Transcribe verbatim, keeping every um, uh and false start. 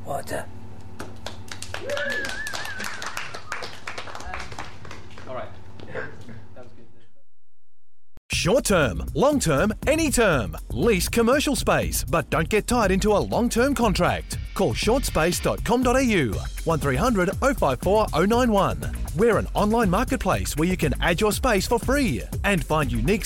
Water. All right. That was good. Short term, long term, any term. Lease commercial space, but don't get tied into a long-term contract. Call short space dot com dot a u, one three hundred oh five four oh nine one. We're an online marketplace where you can add your space for free and find unique